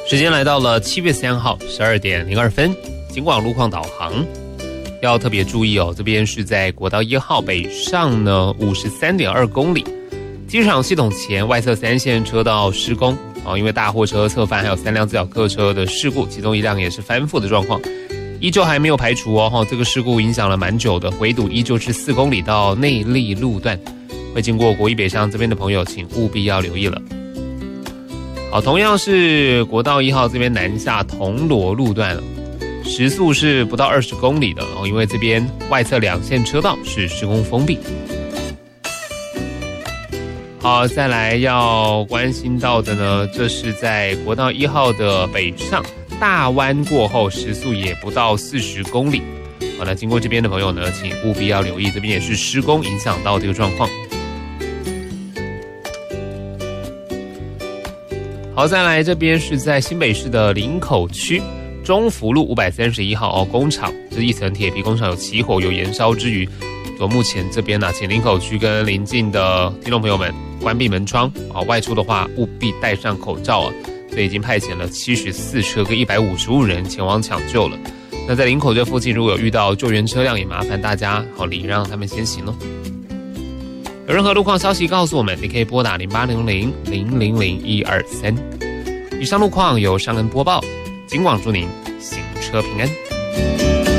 时间来到了7月3号12点02分，警广路况导航要特别注意哦，这边是在国道1号北上呢53.2公里，机场系统前外侧3线车道施工哦，因为大货车侧翻还有3辆自小客车的事故，其中1辆也是翻覆的状况，依旧还没有排除哦。这个事故影响了蛮久的，回堵依旧是4公里到内坜路段，会经过国一北上这边的朋友，请务必要留意了。好，同样是国道1号这边南下铜锣路段了，时速是不到20公里的哦，因为这边外侧2线车道是施工封闭。好，再来要关心到的呢，这是在国道1号的北上大弯过后，时速也不到40公里。好，那经过这边的朋友呢，请务必要留意，这边也是施工影响到这个状况。好，再来这边是在新北市的林口区中福路531号工厂，这一层铁皮工厂有起火有燃烧之余，目前这边呢，请林口区跟邻近的听众朋友们关闭门窗外出的话务必戴上口罩啊。所以已经派遣了74车跟155人前往抢救了。那在林口这附近，如果有遇到救援车辆，也麻烦大家礼让他们先行咯。有任何路况消息告诉我们，你可以拨打0800-000-123。以上路况由尚恩播报，警广祝您行车平安。